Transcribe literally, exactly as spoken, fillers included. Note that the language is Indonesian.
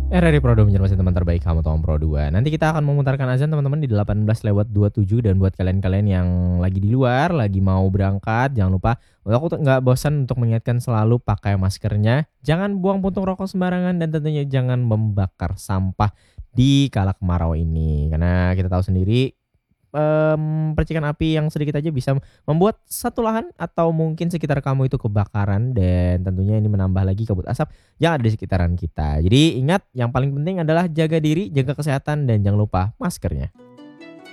R R I Pro dua menjadi teman terbaik kamu Tom Pro dua. Nanti kita akan memutarkan azan teman-teman di delapan belas lewat dua puluh tujuh dan buat kalian-kalian yang lagi di luar, lagi mau berangkat, jangan lupa aku tuh nggak bosan untuk mengingatkan selalu pakai maskernya, jangan buang puntung rokok sembarangan dan tentunya jangan membakar sampah di kala kemarau ini. Karena kita tahu sendiri Mmm, percikan api yang sedikit aja bisa membuat satu lahan atau mungkin sekitar kamu itu kebakaran dan tentunya ini menambah lagi kabut asap yang ada di sekitaran kita. Jadi ingat yang paling penting adalah jaga diri, jaga kesehatan dan jangan lupa maskernya.